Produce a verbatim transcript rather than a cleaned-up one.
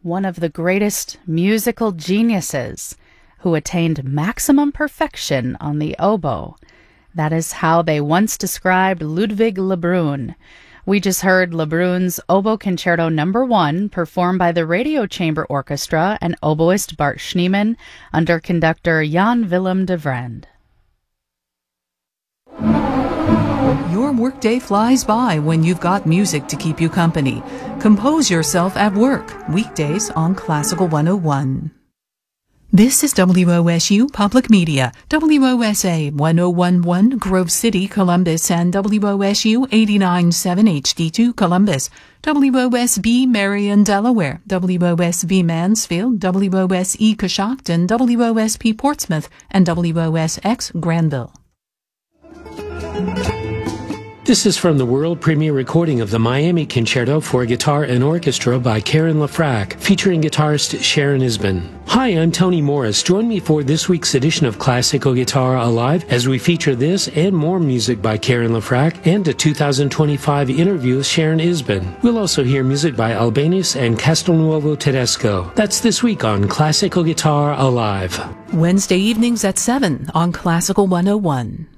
one of the greatest musical geniuses who attained maximum perfection on the oboe. That is how they once described Ludwig Lebrun. We just heard Lebrun's Oboe Concerto Number One, performed by the Radio Chamber Orchestra and oboist Bart Schneemann under conductor Jan Willem de Vrend. Your workday flies by when you've got music to keep you company. Compose yourself at work, weekdays on Classical one oh one. This is W O S U Public Media, W O S A one oh one point one Grove City, Columbus, and W O S U eighty-nine point seven H D two Columbus, W O S B Marion, Delaware, W O S B Mansfield, W O S E Coshocton, W O S P Portsmouth, and W O S X Granville. This is from the world premiere recording of the Miami Concerto for Guitar and Orchestra by Karen LaFrac, featuring guitarist Sharon Isbin. Hi, I'm Tony Morris. Join me for this week's edition of Classical Guitar Alive as we feature this and more music by Karen LaFrac and a two thousand twenty-five interview with Sharon Isbin. We'll also hear music by Albanese and Castelnuovo Tedesco. That's this week on Classical Guitar Alive. Wednesday evenings at seven on Classical one oh one.